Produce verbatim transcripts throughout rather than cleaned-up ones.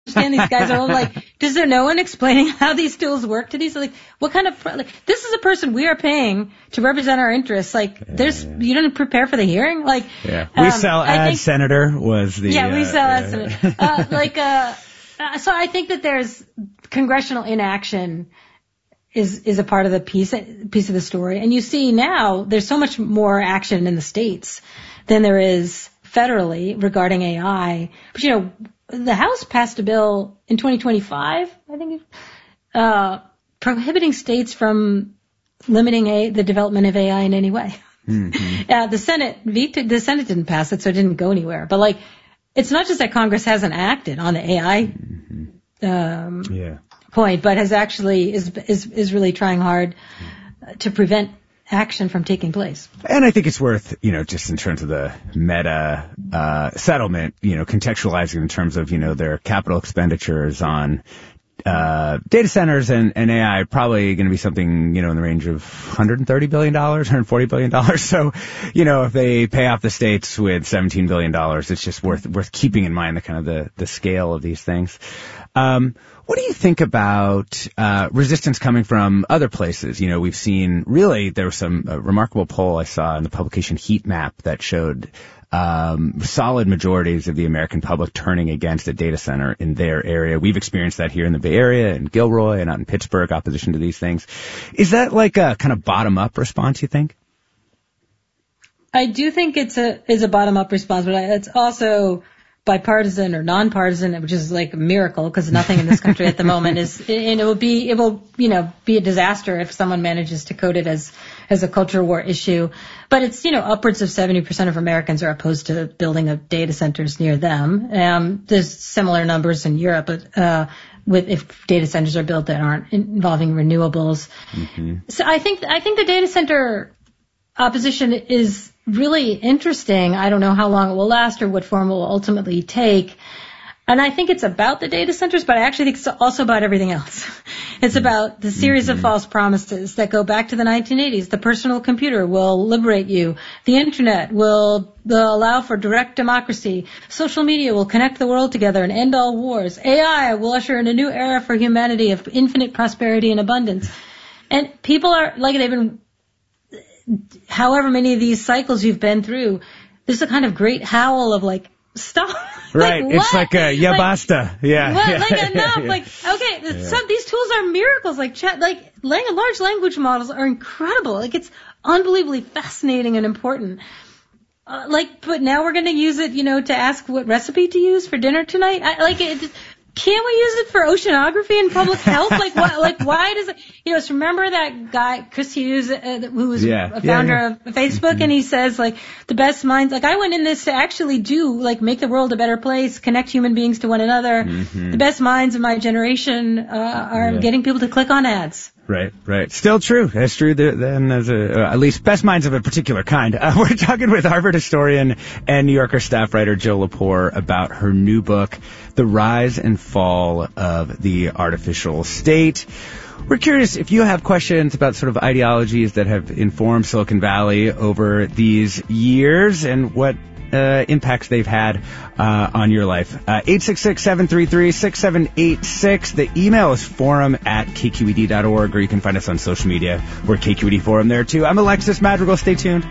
understand these guys are all like, does there no one explaining how these tools work to these? Like, what kind of, like, this is a person we are paying to represent our interests. Like, yeah, there's, yeah. you don't prepare for the hearing? Like, yeah. We um, sell ad think, senator was the, yeah, we uh, sell yeah. ad senator. uh, like, uh, uh, so I think that there's congressional inaction is, is a part of the piece, piece of the story. And you see now there's so much more action in the states than there is federally regarding A I. But, you know, the House passed a bill in twenty twenty-five, I think, uh, prohibiting states from limiting a, the development of A I in any way. Mm-hmm. Uh, the Senate vetoed, the Senate didn't pass it, so it didn't go anywhere. But like, it's not just that Congress hasn't acted on the A I mm-hmm. um, yeah. point, but has actually is is is really trying hard to prevent action from taking place. And I think it's worth, you know, just in terms of the Meta uh settlement, you know, contextualizing in terms of, you know, their capital expenditures on uh data centers and, and A I, probably going to be something, you know, in the range of one hundred thirty billion dollars, one hundred forty billion dollars. So, you know, if they pay off the states with seventeen billion dollars, it's just worth worth keeping in mind the kind of the, the scale of these things. Um What do you think about uh resistance coming from other places? You know, we've seen, really, there was some uh, remarkable poll I saw in the publication Heat Map that showed um solid majorities of the American public turning against a data center in their area. We've experienced that here in the Bay Area, in Gilroy, and out in Pittsburgh, opposition to these things. Is that like a kind of bottom-up response, you think? I do think it's a is a bottom-up response, but it's also bipartisan or nonpartisan, which is like a miracle because nothing in this country at the moment is, and it will be, it will, you know, be a disaster if someone manages to code it as, as a culture war issue. But it's, you know, upwards of seventy percent of Americans are opposed to building of data centers near them. Um, there's similar numbers in Europe, but, uh, with, if data centers are built that aren't involving renewables. Mm-hmm. So I think, I think the data center opposition is really interesting. I don't know how long it will last or what form it will ultimately take. And I think it's about the data centers, but I actually think it's also about everything else. It's about the series mm-hmm. of false promises that go back to the nineteen eighties. The personal computer will liberate you. The internet will, will allow for direct democracy. Social media will connect the world together and end all wars. A I will usher in a new era for humanity of infinite prosperity and abundance. And people are, like, they've been, however many of these cycles you've been through, there's a kind of great howl of like, stop. Right. Like, it's like a, yeah, like, basta. Yeah. What? yeah. Like enough. yeah. Like, okay, yeah. some, these tools are miracles. Like, chat, like lang- large language models are incredible. Like, it's unbelievably fascinating and important. Uh, like, but now we're going to use it, you know, to ask what recipe to use for dinner tonight. I, like, it, can't we use it for oceanography and public health? Like, why, like, why does it, you know, so remember that guy, Chris Hughes, uh, who was yeah. a founder yeah, yeah. of Facebook, mm-hmm. and he says, like, the best minds, like, I went in this to actually do, like, make the world a better place, connect human beings to one another. Mm-hmm. The best minds of my generation, uh, are yeah. getting people to click on ads. Right, right. Still true. That's true. Then, as a, uh, at least best minds of a particular kind. Uh, we're talking with Harvard historian and New Yorker staff writer Jill Lepore about her new book, The Rise and Fall of the Artificial State. We're curious if you have questions about sort of ideologies that have informed Silicon Valley over these years and what Uh, impacts they've had uh, on your life. Uh, eight six six, seven three three, six seven eight six. The email is forum at k q e d dot org, or you can find us on social media. We're K Q E D Forum there, too. I'm Alexis Madrigal. Stay tuned.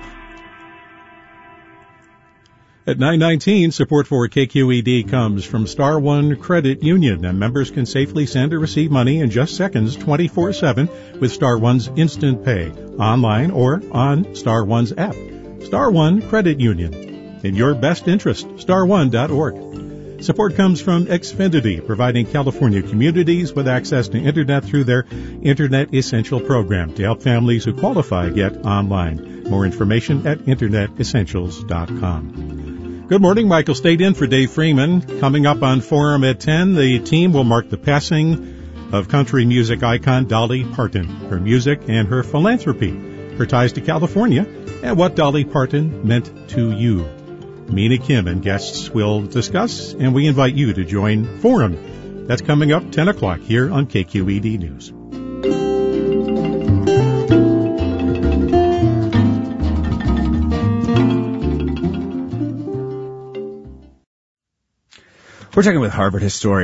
At nine nineteen, support for K Q E D comes from Star One Credit Union, and members can safely send or receive money in just seconds twenty-four seven with Star One's Instant Pay, online or on Star One's app. Star One Credit Union. In your best interest, star one dot org. Support comes from Xfinity, providing California communities with access to Internet through their Internet Essential program to help families who qualify get online. More information at internet essentials dot com. Good morning. Michael stayed in for Dave Freeman. Coming up on Forum at ten, the team will mark the passing of country music icon Dolly Parton, her music and her philanthropy, her ties to California, and what Dolly Parton meant to you. Mina Kim and guests will discuss, and we invite you to join Forum. That's coming up ten o'clock here on K Q E D News. We're talking with Harvard historian